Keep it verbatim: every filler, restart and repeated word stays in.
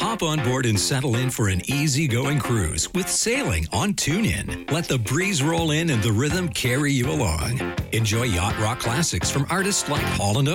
Hop on board and settle in for an easygoing cruise with sailing on TuneIn. Let the breeze roll in and the rhythm carry you along. Enjoy yacht rock classics from artists like Hall and Oates.